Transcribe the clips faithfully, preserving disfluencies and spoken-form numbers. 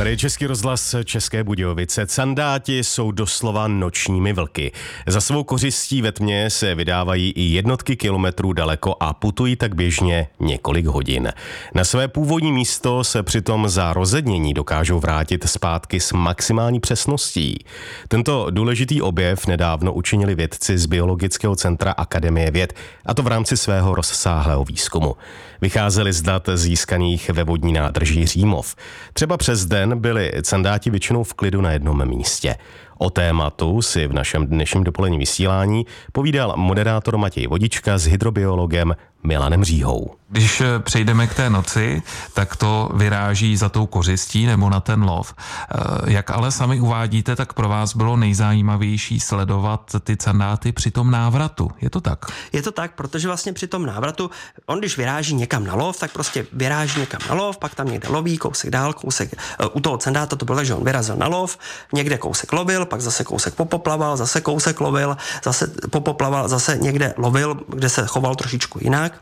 Tady je Český rozhlas České Budějovice. Candáti jsou doslova nočními vlky. Za svou kořistí ve tmě se vydávají i jednotky kilometrů daleko a putují tak běžně několik hodin. Na své původní místo se přitom za rozednění dokážou vrátit zpátky s maximální přesností. Tento důležitý objev nedávno učinili vědci z Biologického centra Akademie věd, a to v rámci svého rozsáhlého výzkumu. Vycházeli z dat získaných ve vodní nádrži Římov. Třeba přes den byli candáti většinou v klidu na jednom místě. O tématu si v našem dnešním dopoledním vysílání povídal moderátor Matěj Vodička s hydrobiologem Milanem Říhou. Když přejdeme k té noci, tak to vyráží za tou kořistí nebo na ten lov. Jak ale sami uvádíte, tak pro vás bylo nejzajímavější sledovat ty candáty při tom návratu. Je to tak? Je to tak, protože vlastně při tom návratu, on když vyráží někam na lov, tak prostě vyráží někam na lov, pak tam někde loví, kousek dál, kousek. U toho candáta to bylo tak, že on vyrazil na lov, někde kousek lovil, pak zase kousek popoplaval, zase kousek lovil, zase popoplaval, zase někde lovil, kde se choval trošičku jinak.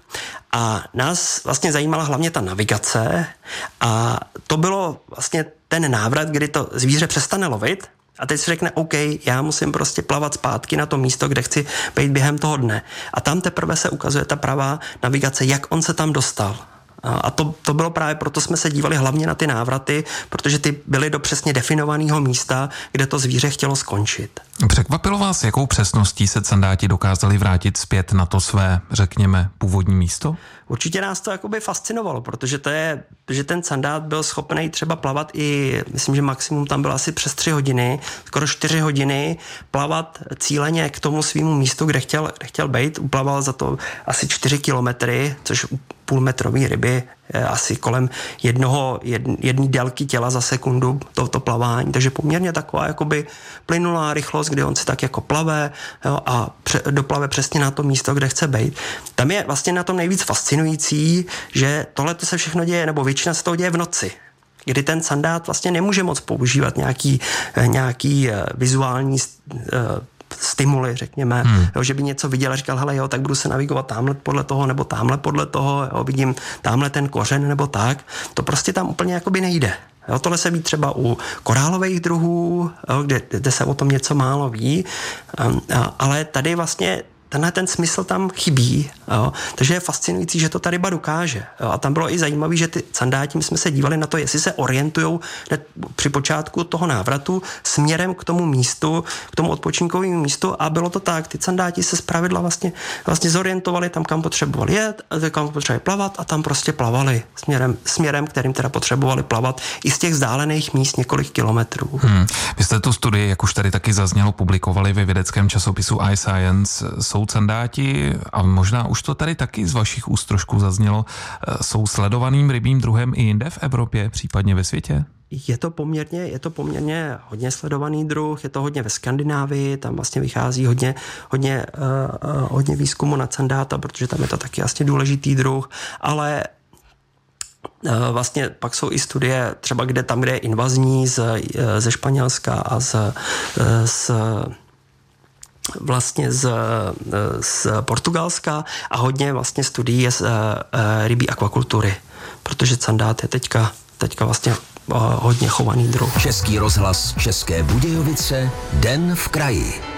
A nás vlastně zajímala hlavně ta navigace a to bylo vlastně ten návrat, kdy to zvíře přestane lovit a teď si řekne, OK, já musím prostě plavat zpátky na to místo, kde chci být během toho dne. A tam teprve se ukazuje ta pravá navigace, jak on se tam dostal. A to, to bylo právě proto, jsme se dívali hlavně na ty návraty, protože ty byly do přesně definovaného místa, kde to zvíře chtělo skončit. Překvapilo vás, jakou přesností se candáti dokázali vrátit zpět na to své, řekněme, původní místo? Určitě nás to jakoby fascinovalo, protože to je, že ten candát byl schopný třeba plavat i, myslím, že maximum tam bylo asi přes tři hodiny, skoro čtyři hodiny, plavat cíleně k tomu svýmu místu, kde chtěl, kde chtěl být. Uplaval za to asi čtyři kilometry, což půlmetrový ryby, asi kolem jednoho, jedné délky těla za sekundu tohoto plavání, takže poměrně taková jakoby plynulá rychlost, kdy on si tak jako plave, jo, a pře, doplave přesně na to místo, kde chce být. Tam je vlastně na tom nejvíc fascinující, že tohle se všechno děje, nebo většina se toho děje v noci, kdy ten candát vlastně nemůže moc používat nějaký, nějaký vizuální stimuly, řekněme, hmm. jo, že by něco viděl a říkal, hele jo, tak budu se navigovat tamhle podle toho, nebo tamhle podle toho, jo, vidím tamhle ten kořen, nebo tak. To prostě tam úplně jakoby nejde. Jo, tohle se ví třeba u korálových druhů, jo, kde, kde se o tom něco málo ví, um, a, ale tady vlastně tenhle ten smysl tam chybí, jo. Takže je fascinující, že to ta ryba dokáže. Jo. A tam bylo i zajímavé, že ty candáti, my jsme se dívali na to, jestli se orientujou při počátku toho návratu směrem k tomu místu, k tomu odpočinkovému místu, a bylo to tak. Ty candáti se zpravidla vlastně, vlastně zorientovali tam, kam potřebovali jet, kam potřebovali plavat, a tam prostě plavali směrem, směrem, kterým teda potřebovali plavat i z těch vzdálených míst několik kilometrů. Hmm. Vy jste tu studii, jak už tady taky zaznělo, publikovali ve vědeckém časopisu iScience. Jsou candáti, a možná už to tady taky z vašich úst trošku zaznělo, jsou sledovaným rybím druhem i jinde v Evropě, případně ve světě? Je to poměrně, je to poměrně hodně sledovaný druh, je to hodně ve Skandinávii, tam vlastně vychází hodně, hodně, uh, uh, hodně výzkumu na candáta, protože tam je to taky vlastně důležitý druh, ale uh, vlastně pak jsou i studie třeba kde tam, kde je invazní z, uh, ze Španělska a z, uh, z vlastně z, z Portugalska, a hodně vlastně studií je z uh, rybí akvakultury, protože candát je teďka, teďka vlastně uh, hodně chovaný druh. Český rozhlas České Budějovice, Den v kraji.